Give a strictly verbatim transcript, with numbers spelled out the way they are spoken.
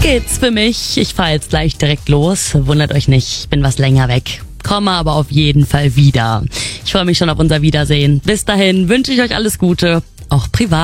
geht's für mich. Ich fahre jetzt gleich direkt los. Wundert euch nicht, ich bin was länger weg. Komme aber auf jeden Fall wieder. Ich freue mich schon auf unser Wiedersehen. Bis dahin wünsche ich euch alles Gute, auch privat.